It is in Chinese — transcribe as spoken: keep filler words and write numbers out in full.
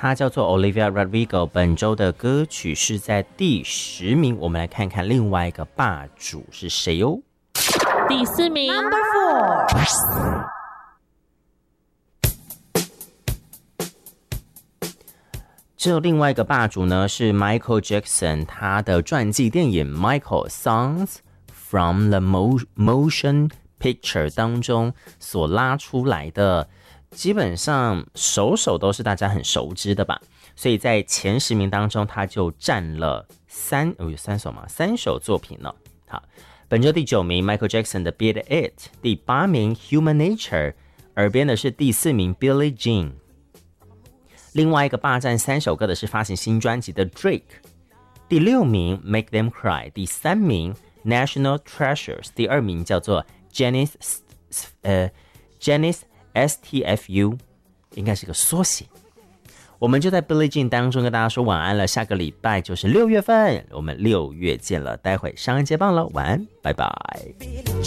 她叫做 Olivia Rodrigo， 本周的歌曲是在第十名。我们来看看另外一个霸主是谁哦。 第四名 Number four。 只有另外一个霸主呢，是 Michael Jackson， 他的传记电影 Michael Songs from the Motion Picture 当中所拉出来的，基本上首首都是大家很熟知的吧，所以在前十名当中他就占了三、哦、有三首吗？三首作品呢。好，本周第九名 Michael Jackson 的 Beat It， 第八名 Human Nature， 耳边的是第四名 Billie Jean。另外一个霸占三首歌的是发行新专辑的 Drake， 第六名 Make Them Cry， 第三名 National Treasures， 第二名叫做 Janice 呃 Janice S T F U， 应该是个缩写。我们就在 Billie Jean 当中跟大家说晚安了，下个礼拜就是六月份，我们六月见了，待会上一节棒了，晚安，拜拜。